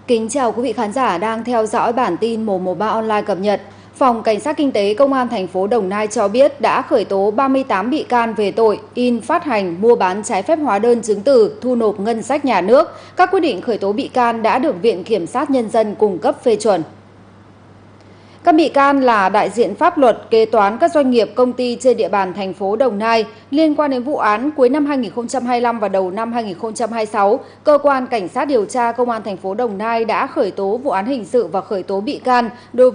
Kính chào quý vị khán giả đang theo dõi bản tin 113 online cập nhật. Phòng Cảnh sát Kinh tế Công an thành phố Đồng Nai cho biết đã khởi tố 38 bị can về tội in, phát hành, mua bán trái phép hóa đơn chứng từ, thu nộp ngân sách nhà nước. Các quyết định khởi tố bị can đã được Viện Kiểm sát Nhân dân cung cấp phê chuẩn. Các bị can là đại diện pháp luật, kế toán các doanh nghiệp, công ty trên địa bàn thành phố Đồng Nai. Liên quan đến vụ án cuối năm 2025 và đầu năm 2026, Cơ quan Cảnh sát điều tra Công an thành phố Đồng Nai đã khởi tố vụ án hình sự và khởi tố bị can đối với